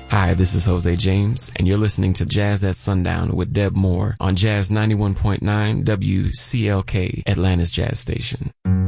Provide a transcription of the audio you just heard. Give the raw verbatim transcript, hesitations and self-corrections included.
Hi, this is Jose James, and you're listening to Jazz at Sundown with Deb Moore on Jazz ninety-one point nine W C L K, Atlanta's Jazz Station.